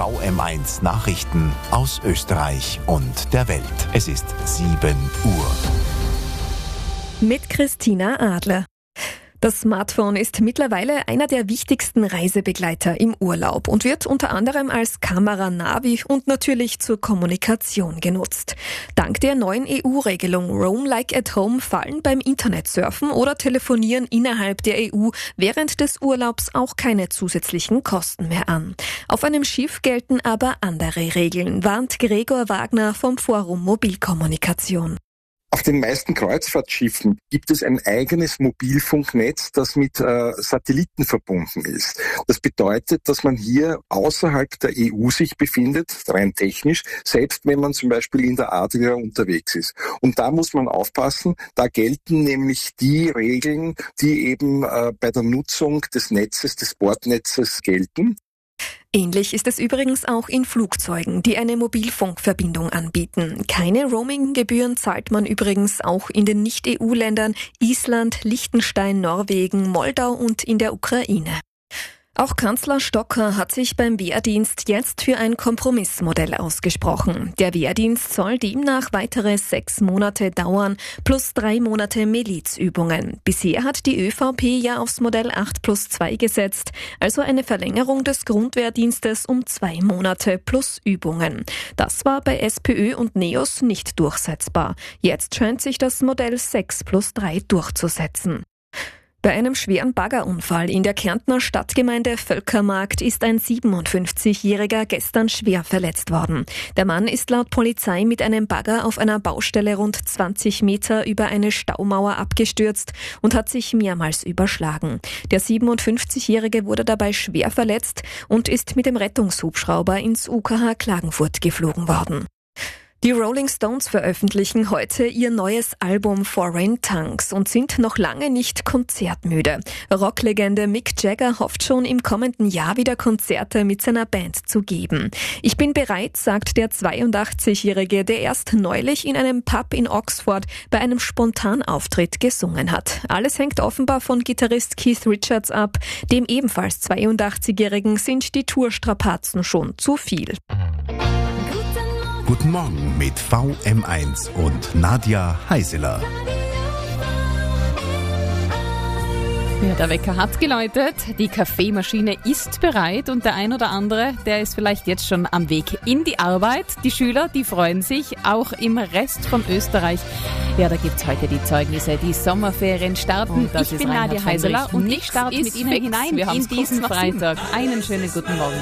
VM1 Nachrichten aus Österreich und der Welt. Es ist 7 Uhr. Mit Christina Adler. Das Smartphone ist mittlerweile einer der wichtigsten Reisebegleiter im Urlaub und wird unter anderem als Kamera, Navi und natürlich zur Kommunikation genutzt. Dank der neuen EU-Regelung Roam Like at Home fallen beim Internetsurfen oder Telefonieren innerhalb der EU während des Urlaubs auch keine zusätzlichen Kosten mehr an. Auf einem Schiff gelten aber andere Regeln, warnt Gregor Wagner vom Forum Mobilkommunikation. Auf den meisten Kreuzfahrtschiffen gibt es ein eigenes Mobilfunknetz, das mit Satelliten verbunden ist. Das bedeutet, dass man hier außerhalb der EU sich befindet, rein technisch, selbst wenn man zum Beispiel in der Adria unterwegs ist. Und da muss man aufpassen, da gelten nämlich die Regeln, die eben bei der Nutzung des Netzes, des Bordnetzes gelten. Ähnlich ist es übrigens auch in Flugzeugen, die eine Mobilfunkverbindung anbieten. Keine Roaming-Gebühren zahlt man übrigens auch in den Nicht-EU-Ländern Island, Liechtenstein, Norwegen, Moldau und in der Ukraine. Auch Kanzler Stocker hat sich beim Wehrdienst jetzt für ein Kompromissmodell ausgesprochen. Der Wehrdienst soll demnach weitere 6 Monate dauern, plus 3 Monate Milizübungen. Bisher hat die ÖVP ja aufs Modell 8+2 gesetzt, also eine Verlängerung des Grundwehrdienstes um 2 Monate plus Übungen. Das war bei SPÖ und NEOS nicht durchsetzbar. Jetzt scheint sich das Modell 6+3 durchzusetzen. Bei einem schweren Baggerunfall in der Kärntner Stadtgemeinde Völkermarkt ist ein 57-Jähriger gestern schwer verletzt worden. Der Mann ist laut Polizei mit einem Bagger auf einer Baustelle rund 20 Meter über eine Staumauer abgestürzt und hat sich mehrmals überschlagen. Der 57-Jährige wurde dabei schwer verletzt und ist mit dem Rettungshubschrauber ins UKH Klagenfurt geflogen worden. Die Rolling Stones veröffentlichen heute ihr neues Album Foreign Tongues und sind noch lange nicht konzertmüde. Rocklegende Mick Jagger hofft schon im kommenden Jahr wieder Konzerte mit seiner Band zu geben. Ich bin bereit, sagt der 82-Jährige, der erst neulich in einem Pub in Oxford bei einem Spontanauftritt gesungen hat. Alles hängt offenbar von Gitarrist Keith Richards ab. Dem ebenfalls 82-Jährigen sind die Tourstrapazen schon zu viel. Guten Morgen mit VM1 und Nadja Heiseler. Ja, der Wecker hat geläutet, die Kaffeemaschine ist bereit und der ein oder andere, der ist vielleicht jetzt schon am Weg in die Arbeit. Die Schüler, die freuen sich, auch im Rest von Österreich. Ja, da gibt's heute die Zeugnisse, die Sommerferien starten. Ich bin Nadja Heiseler und ich starte mit Ihnen hinein in diesen Freitag. Einen schönen guten Morgen.